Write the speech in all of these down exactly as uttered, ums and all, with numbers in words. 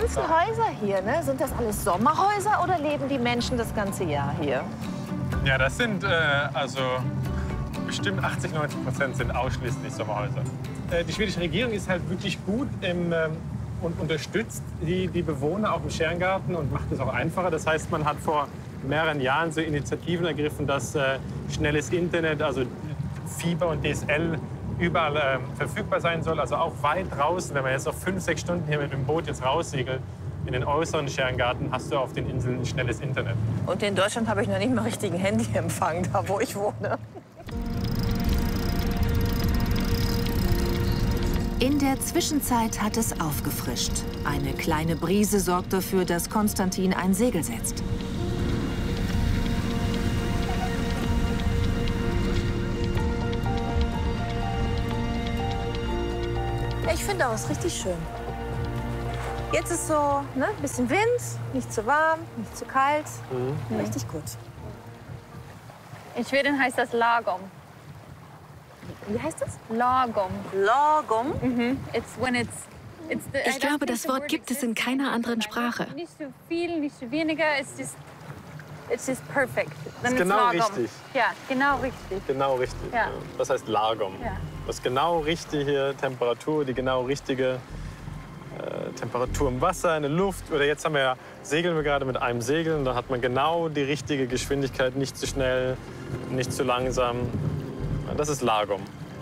ganzen Häuser hier, ne? Sind das alles Sommerhäuser oder leben die Menschen das ganze Jahr hier? Ja, das sind äh, also bestimmt achtzig, neunzig Prozent sind ausschließlich Sommerhäuser. Äh, die schwedische Regierung ist halt wirklich gut im, ähm, und unterstützt die, die Bewohner auch im Sterngarten und macht es auch einfacher. Das heißt, man hat vor mehreren Jahren so Initiativen ergriffen, dass äh, schnelles Internet, also Fieber und D S L überall äh, verfügbar sein soll. Also auch weit draußen, wenn man jetzt auf fünf, sechs Stunden hier mit dem Boot jetzt raussegelt, in den äußeren Sterngarten, hast du auf den Inseln ein schnelles Internet. Und in Deutschland habe ich noch nicht mal richtigen Handyempfang, da wo ich wohne. In der Zwischenzeit hat es aufgefrischt. Eine kleine Brise sorgt dafür, dass Konstantin ein Segel setzt. Ich finde auch, es ist richtig schön. Jetzt ist so ne, ein bisschen Wind, nicht zu warm, nicht zu kalt. Mhm. Richtig gut. In Schweden heißt das lagom. Wie heißt das? Lagom. Lagom? Mhm. It's when it's, it's the, Ich glaube, das Wort gibt es in keiner anderen Sprache. Nicht zu viel, nicht zu weniger. It's just, it's just perfect. Das ist genau richtig. Ja, genau richtig. Genau richtig. Ja. Ja. Das heißt Lagom. Ja. Das ist genau richtige Temperatur, die genau richtige äh, Temperatur im Wasser, in der Luft. Oder jetzt haben wir ja, segeln wir gerade mit einem Segel und da hat man genau die richtige Geschwindigkeit, nicht zu schnell, nicht zu langsam. Das ist Lagom.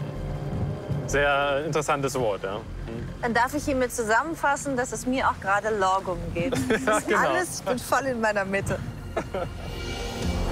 Sehr interessantes Wort, ja. Dann darf ich hiermit zusammenfassen, dass es mir auch gerade Lagom geht. Das Ja, ist genau. alles, ich bin voll in meiner Mitte.